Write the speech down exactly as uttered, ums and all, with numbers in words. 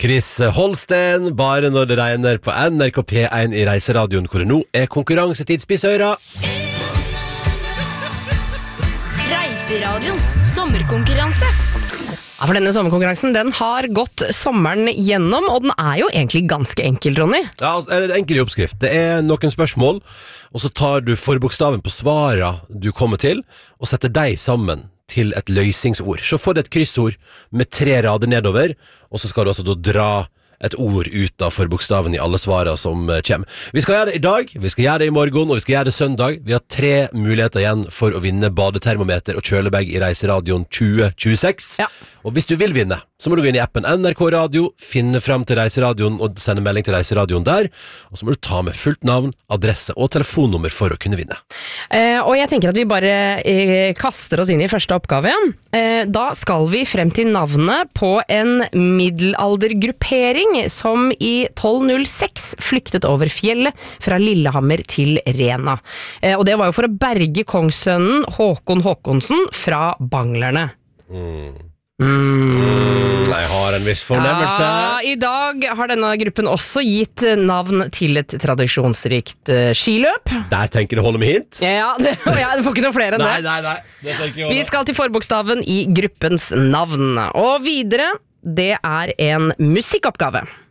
Chris Holsten, bare når det regner på N R K P én i Reiseradioen, hvor det nå er konkurransetidspissøyra. Reiseradions sommerkonkurranse. Ja, for denne sommerkonkurransen, den har gått sommeren gjennom, og den er jo egentlig ganske enkel, Ronny. Ja, altså, det er en enkel oppskrift. Det er noen spørsmål, og så tar du forbokstaven på svara du kommer til, og setter deg sammen til et løsningsord. Så får du et kryssord med tre rader nedover, og så skal du altså da dra et ord ut av forbokstaven i alle svarene som kommer. Vi skal gjøre det i dag, vi skal gjøre det i morgen, og vi skal gjøre det søndag. Vi har tre muligheter igjen for å vinne badetermometer og kjølebag i Reiseradioen tjue tjueseks. Ja. Og hvis du vil vinne, så må du gå inn i appen N R K Radio, finne frem til Reiseradioen og sende melding til Reiseradioen der, og så må du ta med fullt navn, adresse og telefonnummer for å kunne vinne. Eh, og jeg tenker at vi bare eh, kaster oss inn i første oppgave. Eh, da skal vi frem til navnet på en middelaldergruppering som i tolv null seks flyktet over fjellet fra Lillehammer til Rena. Eh, og det var jo for å berge kongssønnen Håkon Håkonsen fra banglerne. Mm. Mm, jeg har en viss fornemmelse. Ja, i dag har denne gruppen også gitt navn til et tradisjonsrikt uh, skiløp. Der tenker du holde med hint? Ja, det, ja, det får ikke noe flere enn nei, det. nei, nei, det tenker jeg Vi skal til forbokstaven i gruppens navn. Og videre, det er en musikkoppgave.